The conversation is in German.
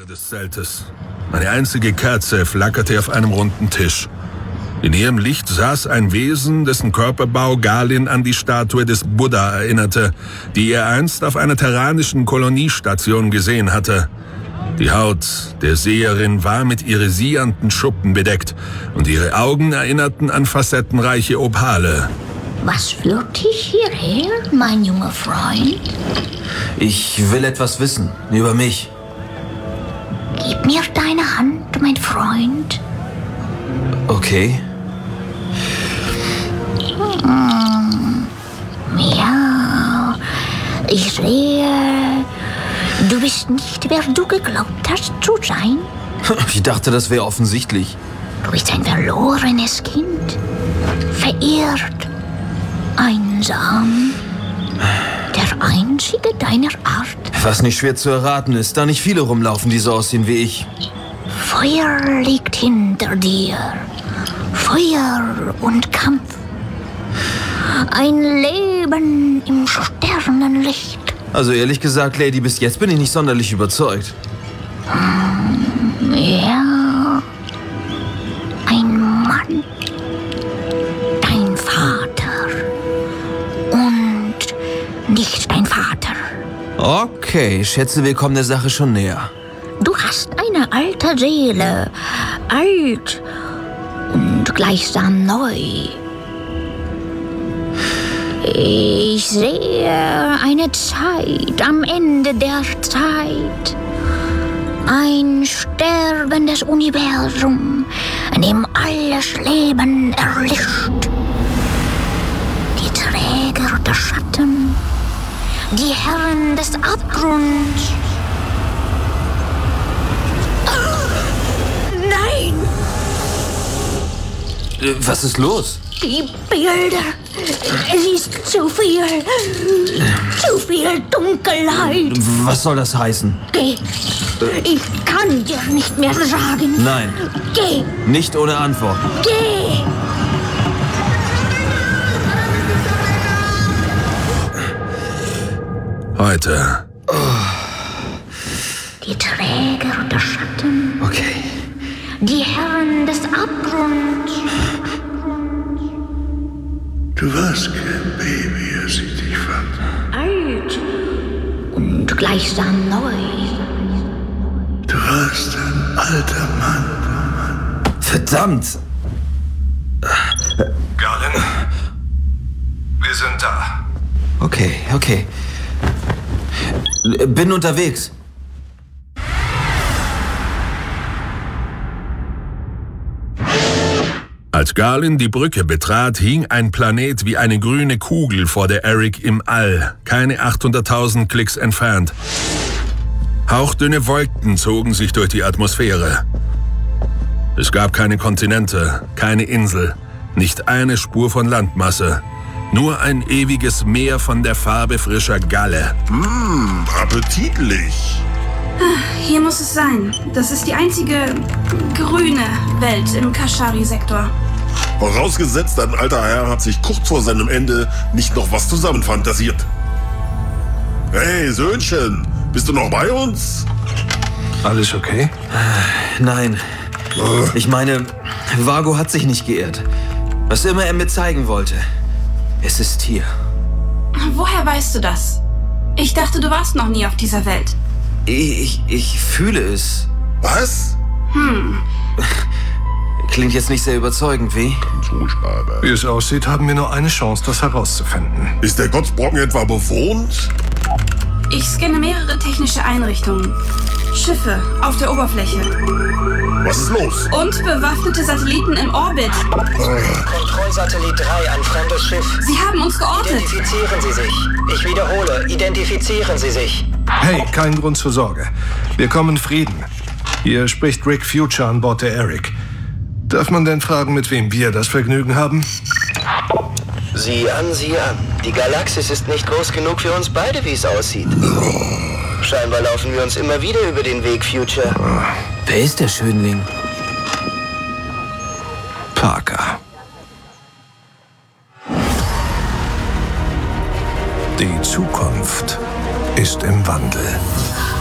des Zeltes. Eine einzige Kerze flackerte auf einem runden Tisch. In ihrem Licht saß ein Wesen, dessen Körperbau Galen an die Statue des Buddha erinnerte, die er einst auf einer terranischen Koloniestation gesehen hatte. Die Haut der Seherin war mit irisierenden Schuppen bedeckt und ihre Augen erinnerten an facettenreiche Opale. Was führt dich hierher, mein junger Freund? Ich will etwas wissen über mich. Gib mir deine Hand, mein Freund. Okay. Ja, ich sehe, du bist nicht, wer du geglaubt hast zu sein. Ich dachte, das wäre offensichtlich. Du bist ein verlorenes Kind, verirrt, einsam, der einzige deiner Art. Was nicht schwer zu erraten ist, da nicht viele rumlaufen, die so aussehen wie ich. Feuer liegt hinter dir, Feuer und Kampf. Ein Leben im Sternenlicht. Also ehrlich gesagt, Lady, bis jetzt bin ich nicht sonderlich überzeugt. Ja, ein Mann, dein Vater und nicht dein Vater. Okay, schätze, wir kommen der Sache schon näher. Du hast eine alte Seele, alt und gleichsam neu. Ich sehe eine Zeit am Ende der Zeit. Ein sterbendes Universum, in dem alles Leben erlischt. Die Träger der Schatten, die Herren des Abgrunds. Nein! Was ist los? Die Bilder. Es ist zu viel. Zu viel Dunkelheit. Was soll das heißen? Geh. Ich kann dir nicht mehr sagen. Nein. Geh. Nicht ohne Antwort. Geh. Heute. Die Träger der Schatten. Okay. Die Herren des Abgrunds. Du warst kein Baby, als ich dich fand. Alt und gleichsam neu. Du warst ein alter Mann. Verdammt! Galen, wir sind da. Okay. Bin unterwegs. Als Galen die Brücke betrat, hing ein Planet wie eine grüne Kugel vor der Eric im All, keine 800.000 Klicks entfernt. Hauchdünne Wolken zogen sich durch die Atmosphäre. Es gab keine Kontinente, keine Insel, nicht eine Spur von Landmasse. Nur ein ewiges Meer von der Farbe frischer Galle. Appetitlich. Hier muss es sein. Das ist die einzige grüne Welt im Kashari-Sektor. Vorausgesetzt, ein alter Herr hat sich kurz vor seinem Ende nicht noch was zusammenfantasiert. Hey, Söhnchen, bist du noch bei uns? Alles okay? Nein. Ich meine, Vago hat sich nicht geirrt. Was immer er mir zeigen wollte. Es ist hier. Woher weißt du das? Ich dachte, du warst noch nie auf dieser Welt. Ich fühle es. Was? Klingt jetzt nicht sehr überzeugend, wie? Wie es aussieht, haben wir nur eine Chance, das herauszufinden. Ist der Gottsbrocken etwa bewohnt? Ich scanne mehrere technische Einrichtungen. Schiffe auf der Oberfläche. Was ist los? Und bewaffnete Satelliten im Orbit. Kontrollsatellit 3, ein fremdes Schiff. Sie haben uns geortet. Identifizieren Sie sich. Ich wiederhole, identifizieren Sie sich. Hey, kein Grund zur Sorge. Wir kommen in Frieden. Hier spricht Rick Future an Bord der Eric. Darf man denn fragen, mit wem wir das Vergnügen haben? Sieh an. Die Galaxis ist nicht groß genug für uns beide, wie es aussieht. Scheinbar laufen wir uns immer wieder über den Weg, Future. Wer ist der Schönling? Parker. Die Zukunft ist im Wandel.